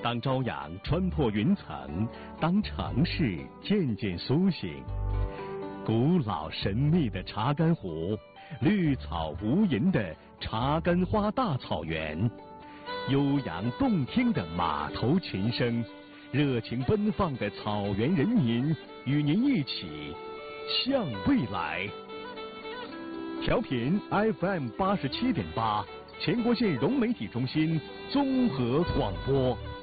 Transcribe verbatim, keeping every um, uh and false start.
当朝阳穿破云层，当城市渐渐苏醒，古老神秘的查干湖，绿草无垠的查干花大草原，悠扬动听的马头琴声，热情奔放的草原人民，与您一起向未来。调频 F M 八十七点八，全国县融媒体中心综合广播。